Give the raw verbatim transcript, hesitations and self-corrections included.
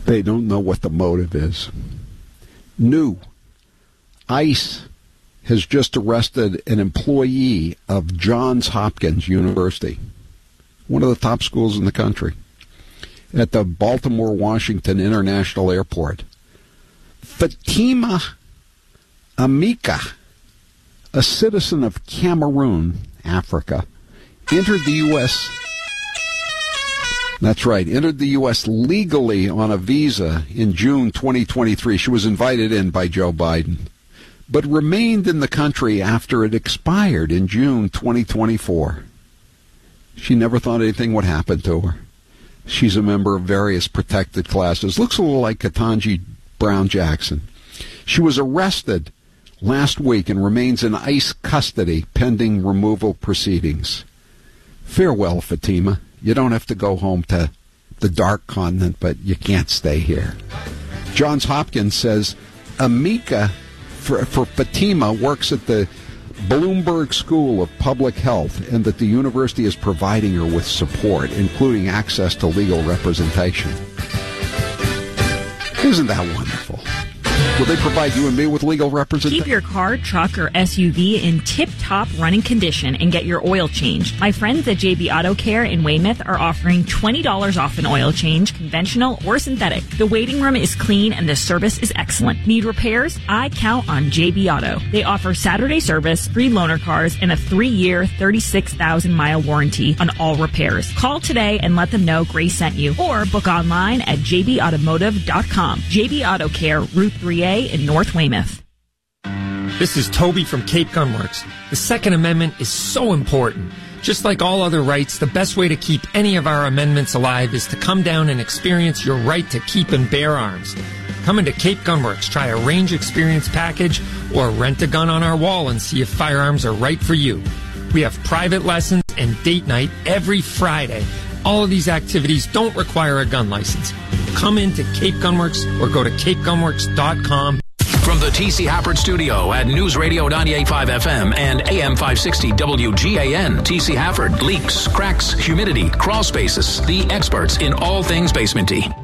They don't know what the motive is. New. ICE has just arrested an employee of Johns Hopkins University, one of the top schools in the country, at the Baltimore-Washington International Airport. Fatima Amika, a citizen of Cameroon, Africa, entered the U S That's right, entered the U S legally on a visa in June twenty twenty-three. She was invited in by Joe Biden, but remained in the country after it expired in June twenty twenty-four. She never thought anything would happen to her. She's a member of various protected classes. Looks a little like Ketanji Brown Jackson. She was arrested last week and remains in ICE custody pending removal proceedings. Farewell, Fatima. You don't have to go home to the dark continent, but you can't stay here. Johns Hopkins says Amika, for, for Fatima, works at the Bloomberg School of Public Health, and that the university is providing her with support, including access to legal representation. Isn't that wonderful? Will they provide you and me with legal representation? Keep your car, truck, or S U V in tip-top running condition and get your oil changed. My friends at J B Auto Care in Weymouth are offering twenty dollars off an oil change, conventional or synthetic. The waiting room is clean and the service is excellent. Need repairs? I count on J B Auto. They offer Saturday service, free loaner cars, and a three-year, thirty-six thousand mile warranty on all repairs. Call today and let them know Grace sent you, or book online at j b automotive dot com. J B Auto Care, Route three A in North Weymouth. This is Toby from Cape Gunworks. The Second Amendment is so important. Just like all other rights, the best way to keep any of our amendments alive is to come down and experience your right to keep and bear arms. Come into Cape Gunworks, try a range experience package, or rent a gun on our wall and see if firearms are right for you. We have private lessons and date night every Friday. All of these activities don't require a gun license. Come into Cape Gunworks or go to cape gunworks dot com. From the T C Hafford Studio at News Radio ninety-eight point five F M and A M five sixty W G A N, T C Hafford. Leaks, cracks, humidity, crawl spaces. The experts in all things basementy.